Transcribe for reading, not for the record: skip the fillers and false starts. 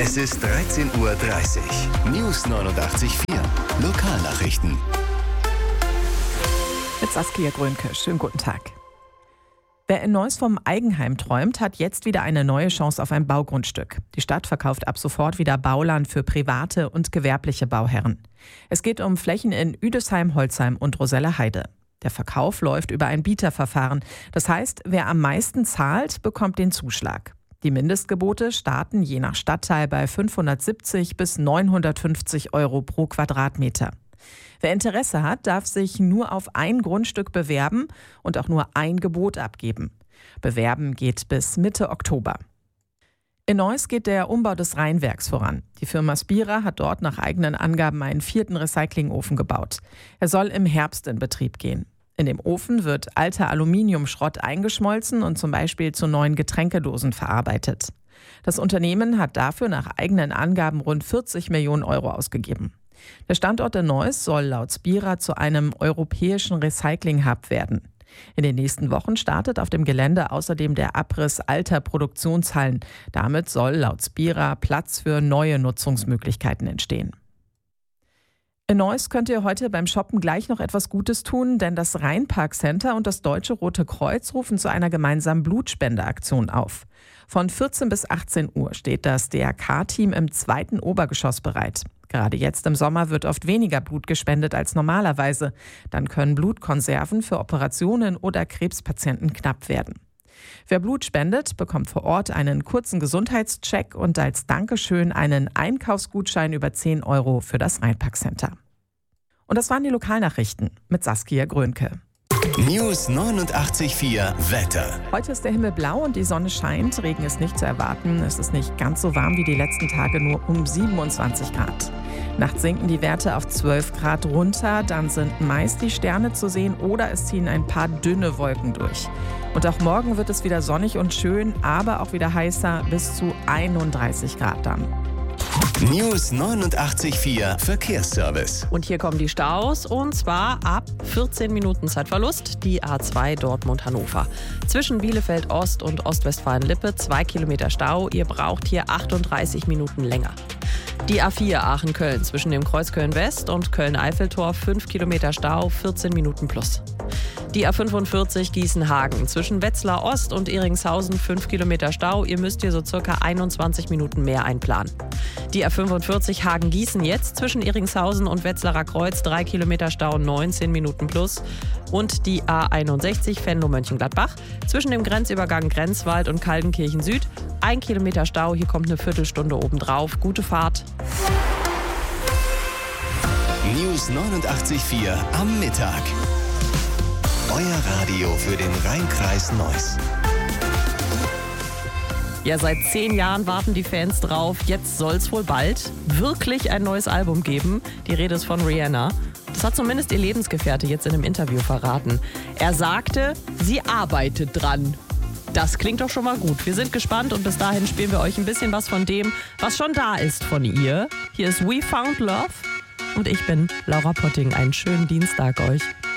Es ist 13:30 Uhr. News 89.4. Lokalnachrichten. Mit Saskia Grönke. Schönen guten Tag. Wer in Neuss vom Eigenheim träumt, hat jetzt wieder eine neue Chance auf ein Baugrundstück. Die Stadt verkauft ab sofort wieder Bauland für private und gewerbliche Bauherren. Es geht um Flächen in Üdesheim, Holzheim und Roselleheide. Der Verkauf läuft über ein Bieterverfahren. Das heißt, wer am meisten zahlt, bekommt den Zuschlag. Die Mindestgebote starten je nach Stadtteil bei 570 bis 950 Euro pro Quadratmeter. Wer Interesse hat, darf sich nur auf ein Grundstück bewerben und auch nur ein Gebot abgeben. Bewerben geht bis Mitte Oktober. In Neuss geht der Umbau des Rheinwerks voran. Die Firma Spira hat dort nach eigenen Angaben einen 4. Recyclingofen gebaut. Er soll im Herbst in Betrieb gehen. In dem Ofen wird alter Aluminiumschrott eingeschmolzen und zum Beispiel zu neuen Getränkedosen verarbeitet. Das Unternehmen hat dafür nach eigenen Angaben rund 40 Millionen Euro ausgegeben. Der Standort in Neuss soll laut Spira zu einem europäischen Recycling-Hub werden. In den nächsten Wochen startet auf dem Gelände außerdem der Abriss alter Produktionshallen. Damit soll laut Spira Platz für neue Nutzungsmöglichkeiten entstehen. In Neuss könnt ihr heute beim Shoppen gleich noch etwas Gutes tun, denn das Rheinpark-Center und das Deutsche Rote Kreuz rufen zu einer gemeinsamen Blutspendeaktion auf. Von 14 bis 18 Uhr steht das DRK-Team im 2. Obergeschoss bereit. Gerade jetzt im Sommer wird oft weniger Blut gespendet als normalerweise. Dann können Blutkonserven für Operationen oder Krebspatienten knapp werden. Wer Blut spendet, bekommt vor Ort einen kurzen Gesundheitscheck und als Dankeschön einen Einkaufsgutschein über 10 Euro für das Rheinpark-Center. Und das waren die Lokalnachrichten mit Saskia Grönke. News 89.4 Wetter. Heute ist der Himmel blau und die Sonne scheint. Regen ist nicht zu erwarten. Es ist nicht ganz so warm wie die letzten Tage, nur um 27 Grad. Nachts sinken die Werte auf 12 Grad runter. Dann sind meist die Sterne zu sehen oder es ziehen ein paar dünne Wolken durch. Und auch morgen wird es wieder sonnig und schön, aber auch wieder heißer, bis zu 31 Grad dann. News 89.4 Verkehrsservice. Und hier kommen die Staus und zwar ab 14 Minuten Zeitverlust, die A2 Dortmund-Hannover. Zwischen Bielefeld Ost und Ostwestfalen-Lippe 2 Kilometer Stau. Ihr braucht hier 38 Minuten länger. Die A4 Aachen-Köln zwischen dem Kreuz Köln-West und Köln-Eiffeltor 5 Kilometer Stau, 14 Minuten plus. Die A45 Gießen-Hagen zwischen Wetzlar Ost und Ehringshausen 5 Kilometer Stau. Ihr müsst hier so circa 21 Minuten mehr einplanen. Die A45 Hagen-Gießen jetzt zwischen Ehringshausen und Wetzlarer Kreuz 3 Kilometer Stau, 19 Minuten plus. Und die A61 Venlo-Mönchengladbach zwischen dem Grenzübergang Grenzwald und Kaldenkirchen Süd 1 Kilometer Stau. Hier kommt eine Viertelstunde obendrauf. Gute Fahrt. News 89.4 am Mittag. Euer Radio für den Rheinkreis Neuss. Ja, seit 10 Jahren warten die Fans drauf. Jetzt soll es wohl bald wirklich ein neues Album geben. Die Rede ist von Rihanna. Das hat zumindest ihr Lebensgefährte jetzt in einem Interview verraten. Er sagte, sie arbeitet dran. Das klingt doch schon mal gut. Wir sind gespannt und bis dahin spielen wir euch ein bisschen was von dem, was schon da ist von ihr. Hier ist We Found Love und ich bin Laura Potting. Einen schönen Dienstag euch.